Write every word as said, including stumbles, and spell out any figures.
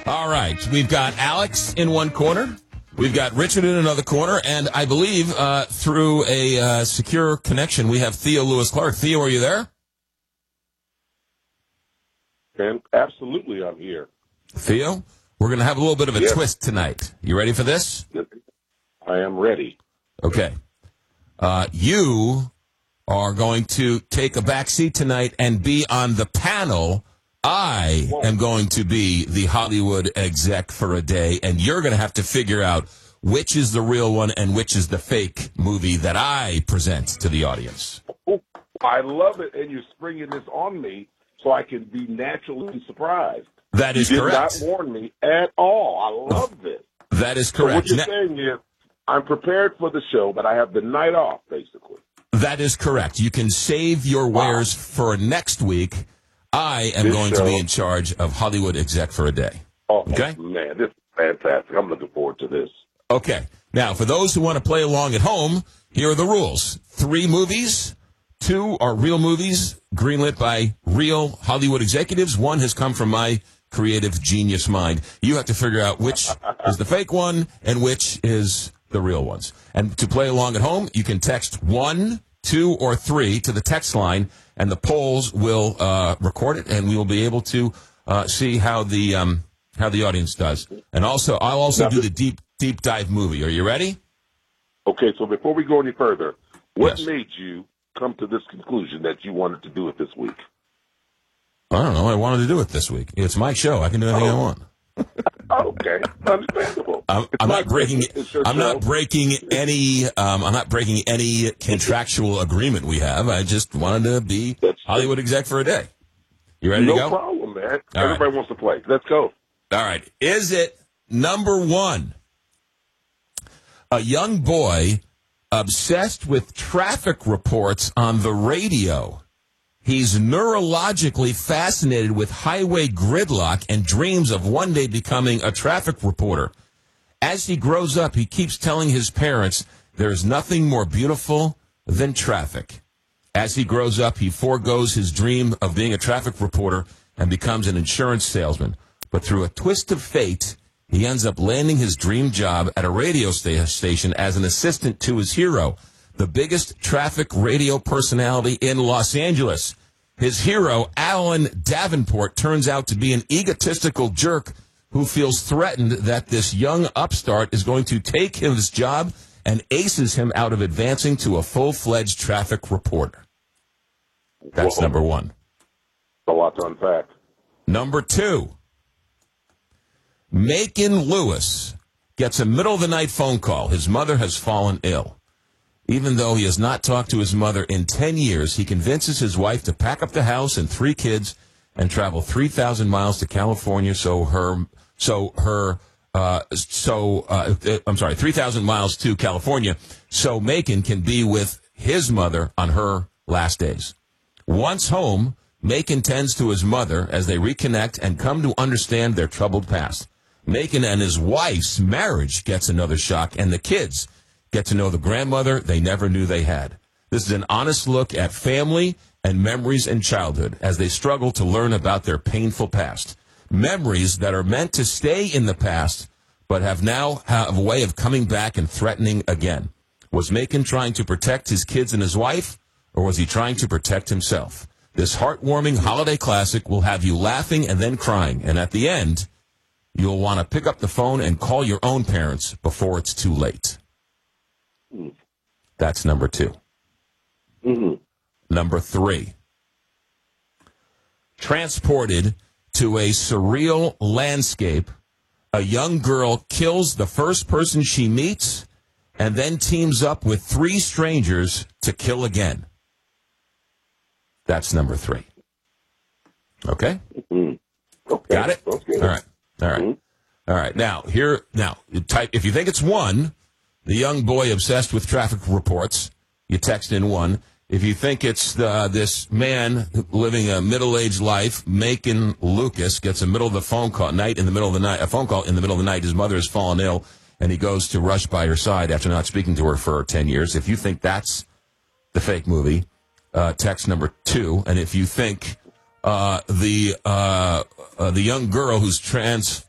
All right. We've got Alex in one corner. We've got Richard in another corner. And I believe uh, through a uh, secure connection, we have Theo Lewis Clark. Theo, are you there? And absolutely, I'm here. Theo, we're going to have a little bit of a yes. twist tonight. You ready for this? I am ready. Okay. Uh, you are going to take a back seat tonight and be on the panel. I am going to be the Hollywood exec for a day, and you're going to have to figure out which is the real one and which is the fake movie that I present to the audience. Oh, I love it, and you're springing this on me so I can be naturally surprised. That is you did correct. not warn me at all. I love this. That is correct. So what you're saying is I'm prepared for the show, but I have the night off, basically. That is correct. You can save your wares wow. for next week. I am this going show, to be in charge of Hollywood exec for a day. Oh, okay? Man, this is fantastic. I'm looking forward to this. Okay. Now, for those who want to play along at home, here are the rules. Three movies. Two are real movies, greenlit by real Hollywood executives. One has come from my creative genius mind. You have to figure out which is the fake one and which is the real ones. And to play along at home, you can text one, two, or three to the text line, and the polls will uh, record it, and we will be able to uh, see how the um, how the audience does. And also, I'll also do the deep deep dive movie. Are you ready? Okay. So before we go any further, what yes. made you come to this conclusion that you wanted to do it this week? I don't know. I wanted to do it this week. It's my show. I can do anything oh. I want. Okay, understandable. I'm, I'm not breaking. I'm not breaking any. Um, I'm not breaking any contractual agreement we have. I just wanted to be That's Hollywood exec for a day. You ready no to go? No problem, man. All Everybody right. wants to play. Let's go. All right. Is it number one? A young boy obsessed with traffic reports on the radio. He's neurologically fascinated with highway gridlock and dreams of one day becoming a traffic reporter. As he grows up, he keeps telling his parents there's nothing more beautiful than traffic. As he grows up, he forgoes his dream of being a traffic reporter and becomes an insurance salesman. But through a twist of fate, he ends up landing his dream job at a radio sta- station as an assistant to his hero, the biggest traffic radio personality in Los Angeles. His hero, Alan Davenport, turns out to be an egotistical jerk who feels threatened that this young upstart is going to take his job and aces him out of advancing to a full-fledged traffic reporter. That's Whoa. number one. A lot to unpack. Number two, Macon Lewis gets a middle-of-the-night phone call. His mother has fallen ill. Even though he has not talked to his mother in ten years, he convinces his wife to pack up the house and three kids and travel three thousand miles to California so her, so her, uh, so, uh, I'm sorry, three thousand miles to California so Macon can be with his mother on her last days. Once home, Macon tends to his mother as they reconnect and come to understand their troubled past. Macon and his wife's marriage gets another shock, and the kids get to know the grandmother they never knew they had. This is an honest look at family and memories in childhood as they struggle to learn about their painful past. Memories that are meant to stay in the past, but have now have a way of coming back and threatening again. Was Macon trying to protect his kids and his wife, or was he trying to protect himself? This heartwarming holiday classic will have you laughing and then crying, and at the end, you'll want to pick up the phone and call your own parents before it's too late. That's number two. Mm-hmm. Number three. Transported to a surreal landscape, a young girl kills the first person she meets and then teams up with three strangers to kill again. That's number three. Okay? Mm-hmm. Okay. Got it? Okay. All right. All right. Mm-hmm. All right. Now, here, now, you type, if you think it's one, the young boy obsessed with traffic reports, you text in one. If you think it's uh, this man living a middle-aged life, Macon Lucas, gets a middle of the phone call night in the middle of the night, a phone call in the middle of the night. His mother has fallen ill, and he goes to rush by her side after not speaking to her for ten years. If you think that's the fake movie, uh, text number two. And if you think uh, the uh, uh, the young girl who's trans